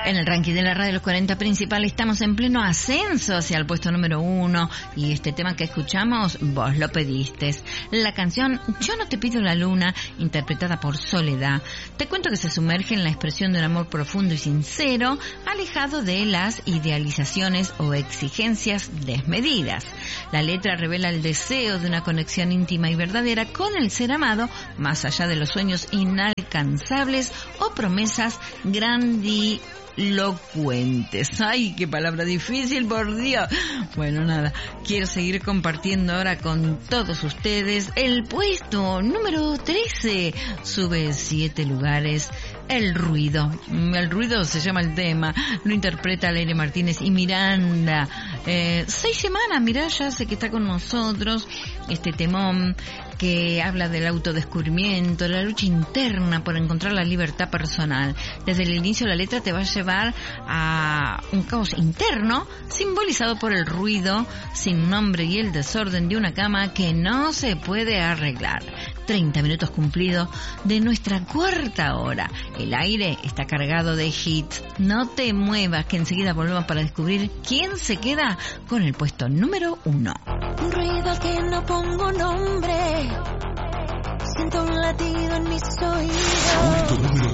En el ranking de la radio de los 40 principal estamos en pleno ascenso hacia el puesto número 1 y este tema que escuchamos, vos lo pediste. La canción Yo no te pido la luna, interpretada por Soledad. Te cuento que se sumerge en la expresión de un amor profundo y sincero, alejado de las idealizaciones o exigencias desmedidas. La letra revela el deseo de una conexión íntima y verdadera con el ser amado, más allá de los sueños inalcanzables o promesas grandilocuentes. ¡Ay, qué palabra difícil, por Dios! Bueno, nada, quiero seguir compartiendo ahora con todos ustedes. El puesto número 13 sube 7 lugares. El ruido se llama el tema, lo interpreta Leire Martínez y Miranda. 6 semanas, mirá, ya sé que está con nosotros este temón que habla del autodescubrimiento, la lucha interna por encontrar la libertad personal. Desde el inicio la letra te va a llevar a un caos interno simbolizado por el ruido sin nombre y el desorden de una cama que no se puede arreglar. 30 minutos cumplidos de nuestra cuarta hora. El aire está cargado de hits. No te muevas, que enseguida volvemos para descubrir quién se queda con el puesto número 1. Un ruido al que no pongo nombre. Siento un latido en mis oídos.